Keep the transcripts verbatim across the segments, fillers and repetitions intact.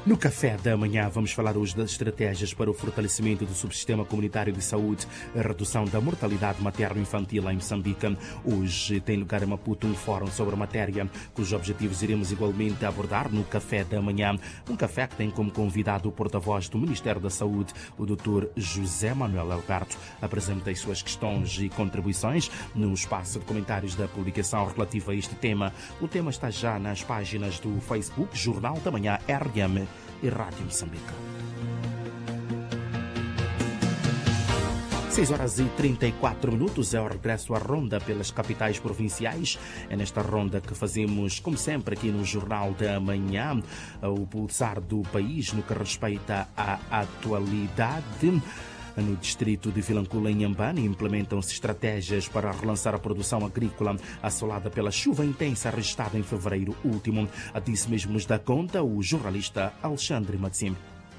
No café da manhã vamos falar hoje das estratégias para o fortalecimento do subsistema comunitário de saúde, a redução da mortalidade materno-infantil em Moçambique. Hoje tem lugar em Maputo um fórum sobre a matéria, cujos objetivos iremos igualmente abordar no café da manhã. Um café que tem como convidado o porta-voz do Ministério da Saúde, o doutor José Manuel Alberto. Apresenta as suas questões e contribuições no espaço de comentários da publicação relativa a este tema. O tema está já nas páginas do Facebook, Jornal da Manhã R M e Rádio Moçambique. seis horas e trinta e quatro minutos é o regresso à ronda pelas capitais provinciais. É nesta ronda que fazemos, como sempre, aqui no Jornal da Manhã, o pulsar do país no que respeita à atualidade. No distrito de Vilanculo, em Inhambane, implementam-se estratégias para relançar a produção agrícola assolada pela chuva intensa registrada em fevereiro último. Disse mesmo nos dá conta o jornalista Alexandre Matsim.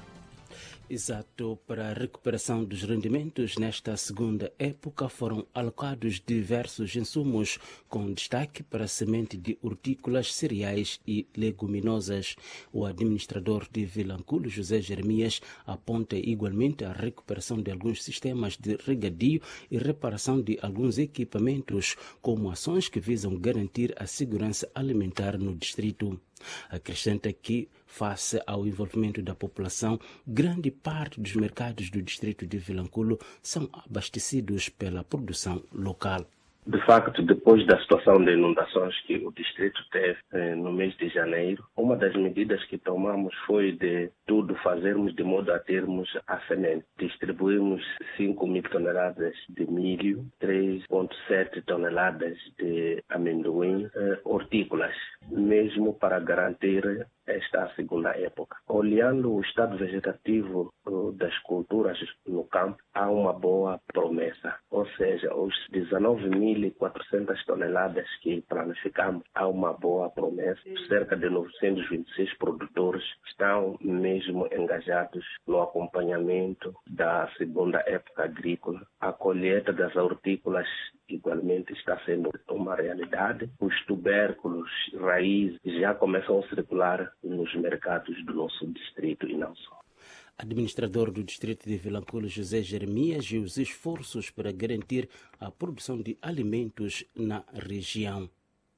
Exato, para a recuperação dos rendimentos nesta segunda época foram alocados diversos insumos, com destaque para a semente de hortícolas, cereais e leguminosas. O administrador de Vilanculo, José Jeremias, aponta igualmente a recuperação de alguns sistemas de regadio e reparação de alguns equipamentos, como ações que visam garantir a segurança alimentar no distrito. Acrescenta que, face ao envolvimento da população, grande parte dos mercados do distrito de Vilanculo são abastecidos pela produção local. De facto, depois da situação de inundações que o distrito teve eh, no mês de janeiro, uma das medidas que tomamos foi de tudo fazermos de modo a termos a semente. Distribuímos cinco mil toneladas de milho, três vírgula sete toneladas de amendoim, eh, hortícolas, mesmo para garantir esta segunda época. Olhando o estado vegetativo uh, das culturas no campo, há uma boa promessa. Ou seja, os dezenove mil e quatrocentas toneladas que planificamos, há uma boa promessa. Cerca de novecentos e vinte e seis produtores estão mesmo engajados no acompanhamento da segunda época agrícola. A colheita das hortícolas igualmente está sendo uma realidade. Os tubérculos, raízes, já começam a circular nos mercados do nosso distrito e não só. Administrador do distrito de Vilanculo, José Jeremias, e os esforços para garantir a produção de alimentos na região.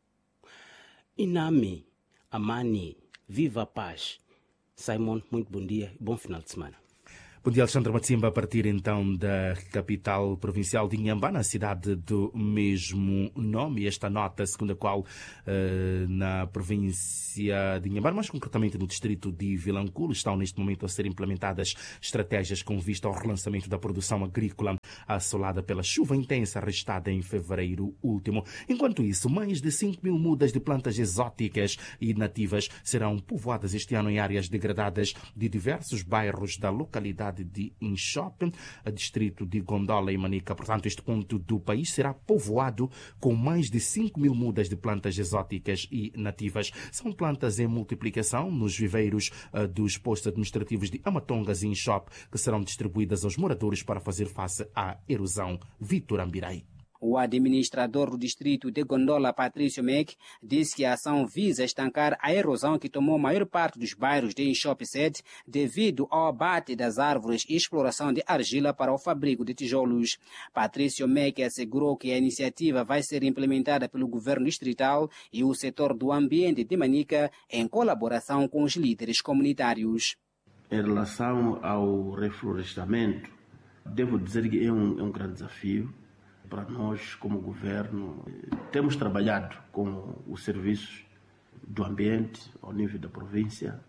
Inami, Amani, Viva a Paz. Simon, muito bom dia e bom final de semana. Bom dia, Alexandre Matsimba, a partir então da capital provincial de Inhambane, na cidade do mesmo nome. Esta nota, segundo a qual uh, na província de Inhambane, mais concretamente no distrito de Vilanculo, estão neste momento a ser implementadas estratégias com vista ao relançamento da produção agrícola assolada pela chuva intensa registrada em fevereiro último. Enquanto isso, mais de cinco mil mudas de plantas exóticas e nativas serão povoadas este ano em áreas degradadas de diversos bairros da localidade de Inchope, distrito de Gondola e Manica. Portanto, este ponto do país será povoado com mais de cinco mil mudas de plantas exóticas e nativas. São plantas em multiplicação nos viveiros uh, dos postos administrativos de Amatongas e Inchope, que serão distribuídas aos moradores para fazer face à erosão. Vítor Ambirai. O administrador do distrito de Gondola, Patrício Meck, disse que a ação visa estancar a erosão que tomou a maior parte dos bairros de Inchope sede devido ao abate das árvores e exploração de argila para o fabrico de tijolos. Patrício Meck assegurou que a iniciativa vai ser implementada pelo governo distrital e o setor do ambiente de Manica em colaboração com os líderes comunitários. Em relação ao reflorestamento, devo dizer que é um, é um grande desafio. Para nós, como governo, temos trabalhado com os serviços do ambiente ao nível da província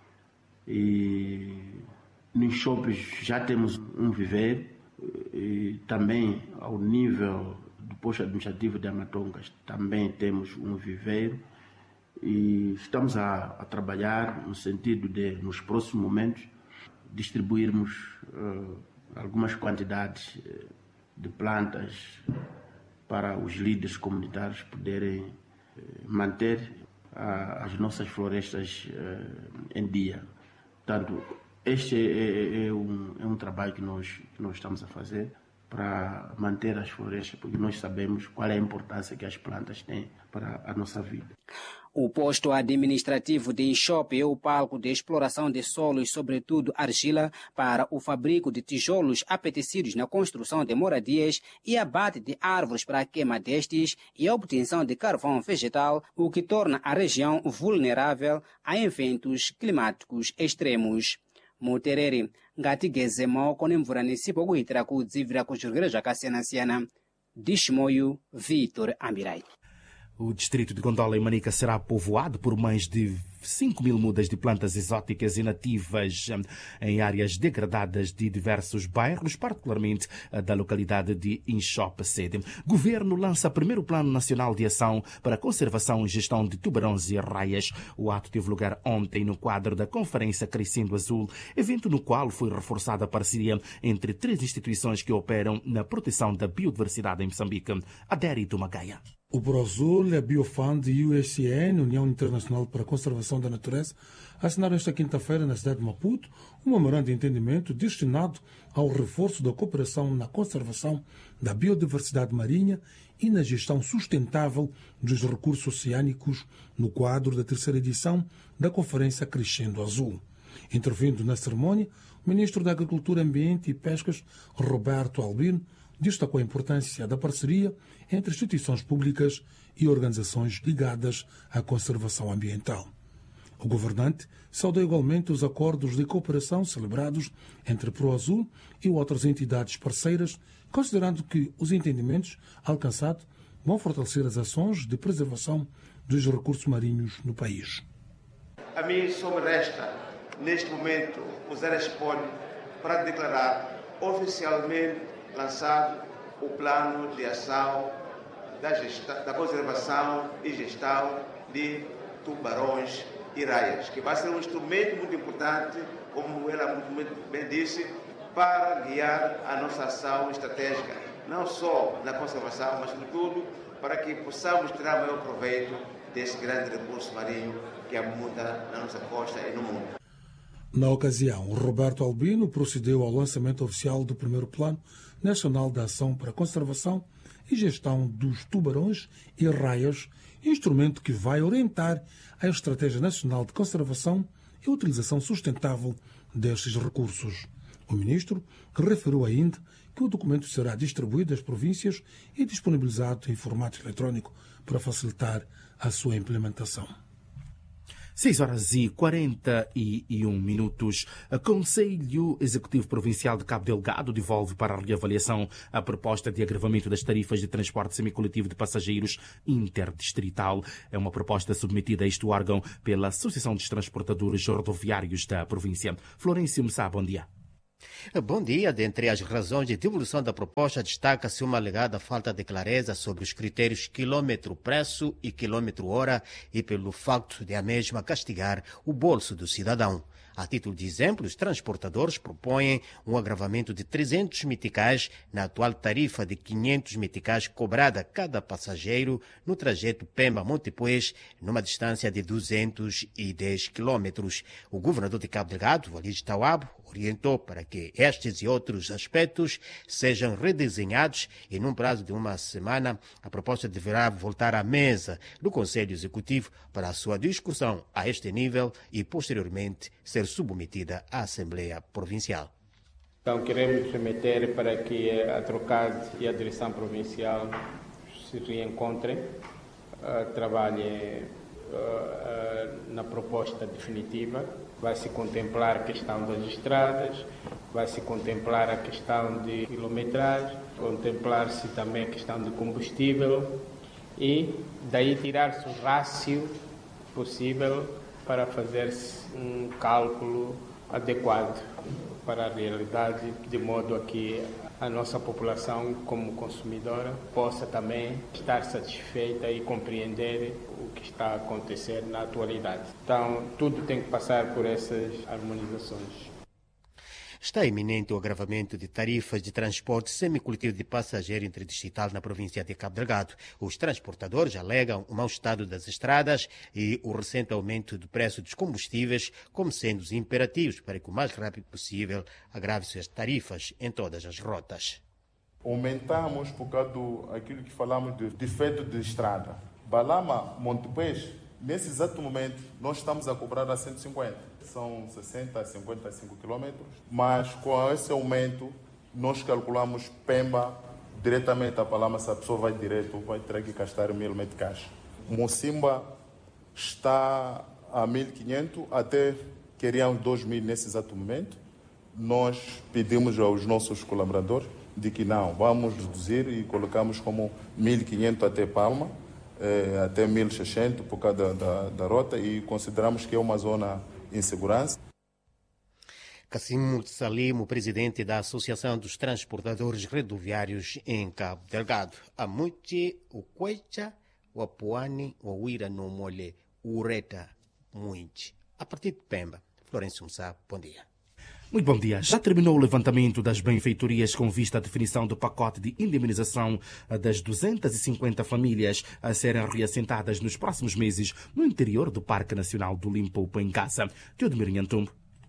e nos shoppings já temos um viveiro e também ao nível do posto administrativo de Amatongas também temos um viveiro e estamos a, a trabalhar no sentido de, nos próximos momentos, distribuirmos uh, algumas quantidades uh, de plantas para os líderes comunitários poderem manter as nossas florestas em dia. Portanto, este é, é, um, é um trabalho que nós, que nós estamos a fazer para manter as florestas, porque nós sabemos qual é a importância que as plantas têm para a nossa vida. O posto administrativo de Inchope é o palco de exploração de solos, sobretudo argila, para o fabrico de tijolos apetecidos na construção de moradias e abate de árvores para a queima destes e a obtenção de carvão vegetal, o que torna a região vulnerável a eventos climáticos extremos. Mutereri, ngatigezemo konemvuranisipo kuitira kudzivira kuchurukira zvakasiyana-siyana. Dishmoyo Vitor Amirai. O distrito de Gondola e Manica será povoado por mais de cinco mil mudas de plantas exóticas e nativas em áreas degradadas de diversos bairros, particularmente da localidade de Inchope Sede. Governo lança primeiro Plano Nacional de Ação para a Conservação e Gestão de Tubarões e Raias. O ato teve lugar ontem no quadro da Conferência Crescendo Azul, evento no qual foi reforçada a parceria entre três instituições que operam na proteção da biodiversidade em Moçambique. Adérito Magaia. O ProAzul, a Biofund e o U S N, União Internacional para a Conservação da Natureza, assinaram esta quinta-feira na cidade de Maputo um memorando de entendimento destinado ao reforço da cooperação na conservação da biodiversidade marinha e na gestão sustentável dos recursos oceânicos no quadro da terceira edição da Conferência Crescendo Azul. Intervindo na cerimônia, o ministro da Agricultura, Ambiente e Pescas, Roberto Albino, destacou a importância da parceria entre instituições públicas e organizações ligadas à conservação ambiental. O governante saudou igualmente os acordos de cooperação celebrados entre ProAzul e outras entidades parceiras, considerando que os entendimentos alcançados vão fortalecer as ações de preservação dos recursos marinhos no país. A mim só me resta, neste momento, usar este pônio para declarar oficialmente lançado o plano de ação da, gesta, da conservação e gestão de tubarões e raias, que vai ser um instrumento muito importante, como ela muito bem disse, para guiar a nossa ação estratégica, não só na conservação, mas sobretudo para que possamos tirar maior proveito desse grande recurso marinho que abunda na nossa costa e no mundo. Na ocasião, Roberto Albino procedeu ao lançamento oficial do primeiro Plano Nacional de Ação para a Conservação e Gestão dos Tubarões e Raias, instrumento que vai orientar a Estratégia Nacional de Conservação e Utilização Sustentável destes recursos. O ministro referiu ainda que o documento será distribuído às províncias e disponibilizado em formato eletrónico para facilitar a sua implementação. seis horas e quarenta e um minutos. O Conselho Executivo Provincial de Cabo Delgado devolve para a reavaliação a proposta de agravamento das tarifas de transporte semicoletivo de passageiros interdistrital. É uma proposta submetida a este órgão pela Associação dos Transportadores Rodoviários da província. Florencio Messá, bom dia. Bom dia. Dentre as razões de devolução da proposta, destaca-se uma alegada falta de clareza sobre os critérios quilômetro-preço e quilômetro-hora e pelo facto de a mesma castigar o bolso do cidadão. A título de exemplo, os transportadores propõem um agravamento de trezentos meticais na atual tarifa de quinhentos meticais cobrada a cada passageiro no trajeto Pemba-Montepuez, numa distância de duzentos e dez quilômetros. O governador de Cabo Delgado, Walid Tawabo, orientou para que estes e outros aspectos sejam redesenhados e, num prazo de uma semana, a proposta deverá voltar à mesa do Conselho Executivo para a sua discussão a este nível e, posteriormente, ser submetida à Assembleia Provincial. Então, queremos remeter para que a Trocad e a Direção Provincial se reencontrem, uh, trabalhem uh, uh, na proposta definitiva. Vai-se contemplar a questão das estradas, vai-se contemplar a questão de quilometragem, contemplar-se também a questão de combustível e daí tirar-se o rácio possível para fazer-se um cálculo adequado para a realidade, de modo a que a nossa população, como consumidora, possa também estar satisfeita e compreender o que está a acontecer na atualidade. Então, tudo tem que passar por essas harmonizações. Está iminente o agravamento de tarifas de transporte semicoletivo de passageiro interdistrital na província de Cabo Delgado. Os transportadores alegam o mau estado das estradas e o recente aumento do preço dos combustíveis como sendo os imperativos para que o mais rápido possível agrave-se as tarifas em todas as rotas. Aumentamos por causa do aquilo que falamos de defeito de estrada. Balama, Montepuez, Nesse exato momento, nós estamos a cobrar a cento e cinquenta. São sessenta a cinquenta e cinco quilômetros, mas com esse aumento, nós calculamos Pemba diretamente a Palama. Se a pessoa vai direto, vai ter que gastar mil meticais. Mocimba está a mil e quinhentos, até queriam dois mil nesse exato momento. Nós pedimos aos nossos colaboradores de que não, vamos reduzir e colocamos como mil e quinhentos até Palma, eh, até mil e seiscentos por causa da, da, da rota, e consideramos que é uma zona de insegurança. Cassim Salim, o presidente da Associação dos Transportadores Rodoviários em Cabo Delgado. A Muti, o Quecha, o Apuani, o Uira no Mole, o Ureta, Muinte. A partir de Pemba, Florencio Mussá, bom dia. Muito bom dia. Já terminou o levantamento das benfeitorias com vista à definição do pacote de indemnização das duzentas e cinquenta famílias a serem reassentadas nos próximos meses no interior do Parque Nacional do Limpopo, em Gaza. Teodomiro Nhantumbo.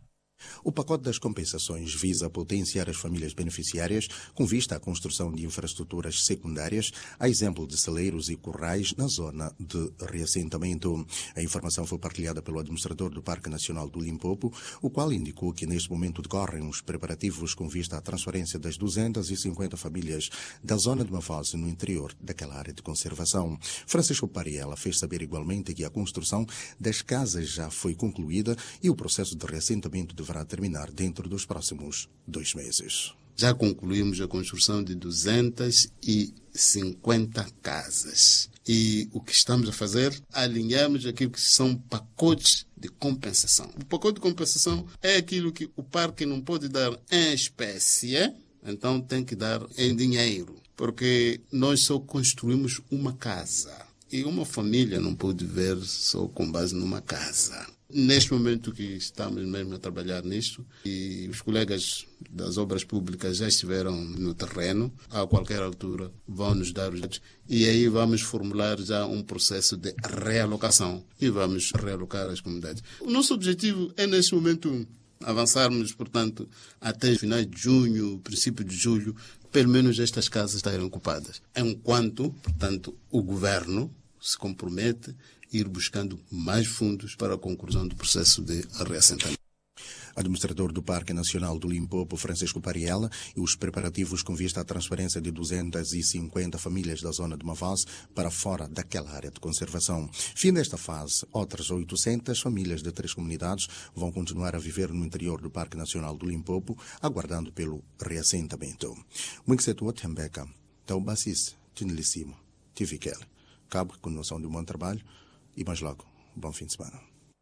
O pacote das compensações visa potenciar as famílias beneficiárias com vista à construção de infraestruturas secundárias, a exemplo de celeiros e currais na zona de reassentamento. A informação foi partilhada pelo administrador do Parque Nacional do Limpopo, o qual indicou que neste momento decorrem os preparativos com vista à transferência das duzentas e cinquenta famílias da zona de Mafalse no interior daquela área de conservação. Francisco Pariela fez saber igualmente que a construção das casas já foi concluída e o processo de reassentamento de deverá terminar dentro dos próximos dois meses. Já concluímos a construção de duzentas e cinquenta casas. E o que estamos a fazer? Alinhamos aquilo que são pacotes de compensação. O pacote de compensação é aquilo que o parque não pode dar em espécie, então tem que dar em dinheiro, porque nós só construímos uma casa. E uma família não pode ver só com base numa casa. Neste momento que estamos mesmo a trabalhar nisto, e os colegas das obras públicas já estiveram no terreno, a qualquer altura vão nos dar os dados, e aí vamos formular já um processo de realocação e vamos realocar as comunidades. O nosso objetivo é, neste momento, avançarmos, portanto, até final de junho, princípio de julho, pelo menos estas casas estarem ocupadas. Enquanto, portanto, o governo se compromete a ir buscando mais fundos para a conclusão do processo de reassentamento. Administrador do Parque Nacional do Limpopo, Francisco Pariela, e os preparativos com vista à transferência de duzentas e cinquenta famílias da zona de Mafalse para fora daquela área de conservação. Fim desta fase, outras oitocentas famílias de três comunidades vão continuar a viver no interior do Parque Nacional do Limpopo, aguardando pelo reassentamento. Mwinxetua Tembeca, Taubasis, Tinilissimo, Tivikel. Cabo, continuação de um bom trabalho e mais logo, bom fim de semana.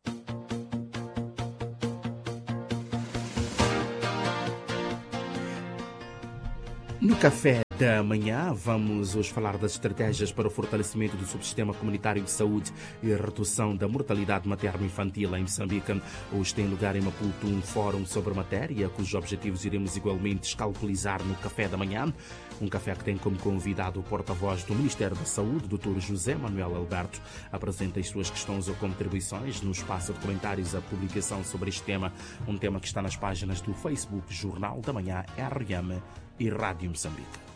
No café da manhã, vamos hoje falar das estratégias para o fortalecimento do subsistema comunitário de saúde e a redução da mortalidade materno-infantil em Moçambique. Hoje tem lugar em Maputo um fórum sobre a matéria, cujos objetivos iremos igualmente escalpelizar no café da manhã. Um café que tem como convidado o porta-voz do Ministério da Saúde, doutor José Manuel Alberto. Apresenta as suas questões ou contribuições no espaço de comentários a publicação sobre este tema, um tema que está nas páginas do Facebook Jornal da Manhã R M e Rádio Moçambique.